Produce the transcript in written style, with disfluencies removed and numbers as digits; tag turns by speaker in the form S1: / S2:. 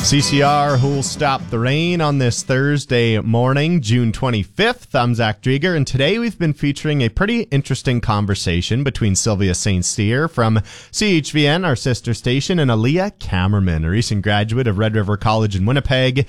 S1: CCR, who'll stop the rain on this Thursday morning, June 25th. I'm Zach Drieger, and today we've been featuring a pretty interesting conversation between Sylvia St. Cyr from CHVN, our sister station, and Aaliyah Kammerman, a recent graduate of Red River College in Winnipeg,